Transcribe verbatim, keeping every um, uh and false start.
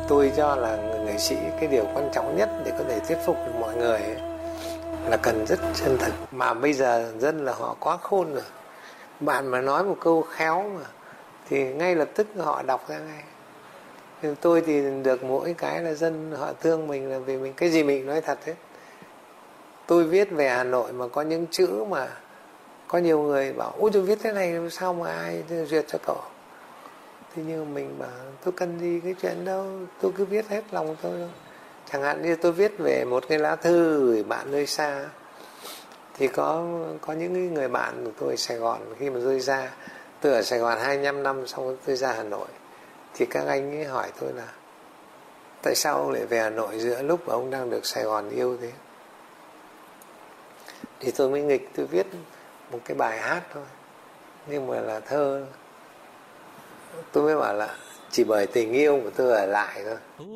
Tôi cho là người nghệ sĩ cái điều quan trọng nhất để có thể thuyết phục được mọi người ấy, là cần rất chân thật. Mà bây giờ dân là họ quá khôn rồi. Bạn mà nói một câu khéo mà thì ngay lập tức họ đọc ra ngay. Nhưng tôi thì được mỗi cái là dân họ thương mình là vì mình cái gì mình nói thật hết. Tôi viết về Hà Nội mà có những chữ mà có nhiều người bảo ôi tôi viết thế này sao mà ai duyệt cho cậu. Thế nhưng mình bảo tôi cần gì cái chuyện đâu, tôi cứ viết hết lòng tôi thôi. Chẳng hạn như tôi viết về một cái lá thư gửi bạn nơi xa, thì có có những người bạn của tôi ở Sài Gòn, khi mà tôi ra, tôi ở Sài Gòn hai mươi lăm năm, xong tôi ra Hà Nội, thì các anh ấy hỏi tôi là tại sao ông lại về Hà Nội giữa lúc mà ông đang được Sài Gòn yêu thế. Thì tôi mới nghịch, tôi viết một cái bài hát thôi, nhưng mà là thơ. Tôi mới bảo là chỉ bởi tình yêu mà tôi ở lại thôi.